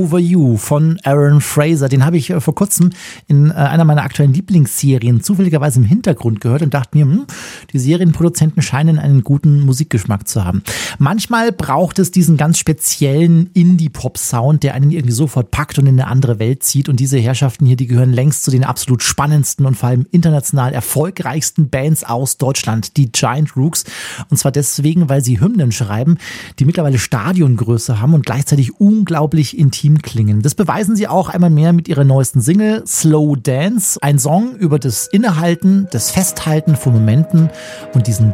Over You von Aaron Fraser. Den habe ich vor kurzem in einer meiner aktuellen Lieblingsserien zufälligerweise im Hintergrund gehört und dachte mir, die Serienproduzenten scheinen einen guten Musikgeschmack zu haben. Manchmal braucht es diesen ganz speziellen Indie-Pop-Sound, der einen irgendwie sofort packt und in eine andere Welt zieht. Und diese Herrschaften hier, die gehören längst zu den absolut spannendsten und vor allem international erfolgreichsten Bands aus Deutschland, die Giant Rooks. Und zwar deswegen, weil sie Hymnen schreiben, die mittlerweile Stadiongröße haben und gleichzeitig unglaublich intim klingen. Das beweisen sie auch einmal mehr mit ihrer neuesten Single Slow Dance. Ein Song über das Innehalten, das Festhalten von Momenten und diesen